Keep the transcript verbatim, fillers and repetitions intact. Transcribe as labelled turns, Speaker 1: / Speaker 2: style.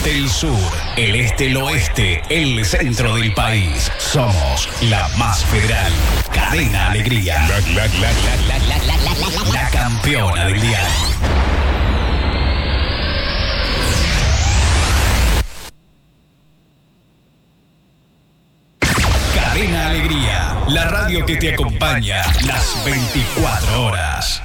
Speaker 1: norte, el sur, el este, el oeste, el centro del país. Somos la más federal. Cadena Alegría. La, la, la, la, la, la, la, la, la, la campeona del dial. Cadena Alegría, la radio que te acompaña las veinticuatro horas.